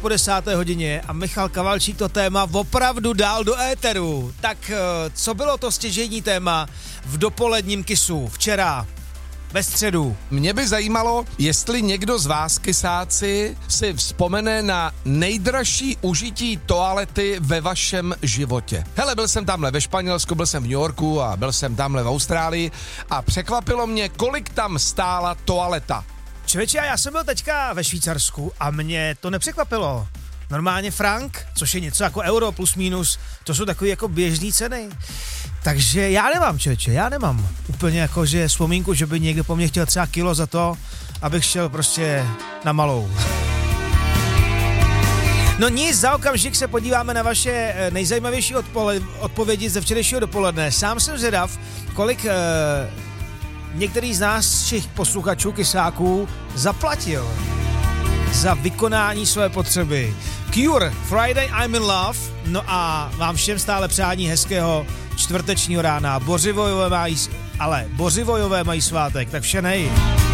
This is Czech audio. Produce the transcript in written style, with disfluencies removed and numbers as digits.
po 10. hodině a Michal Kavalčík to téma opravdu dál do éteru. Tak co bylo to stěžejní téma v dopoledním Kissu včera? Ve středu. Mě by zajímalo, jestli někdo z vás, kysáci, si vzpomene na nejdražší užití toalety ve vašem životě. Hele, byl jsem tamhle ve Španělsku, byl jsem v New Yorku a byl jsem tamhle v Austrálii a překvapilo mě, kolik tam stála toaleta. Člověče, já jsem byl teďka ve Švýcarsku a mě to nepřekvapilo. Normálně frank, což je něco jako euro plus minus, to jsou takové jako běžné ceny. Takže já nemám úplně jako, že vzpomínku, že by někdo po mně chtěl třeba kilo za to, abych šel prostě na malou. No nic, za okamžik se podíváme na vaše nejzajímavější odpovědi ze včerejšího dopoledne. Sám jsem zvědav, kolik některý z nás, všech posluchačů, kysáků, zaplatil za vykonání své potřeby. Cure, Friday I'm in Love, no a vám všem stále přání hezkého čtvrtečního rána. Bořivojové mají svátek, tak vše nej.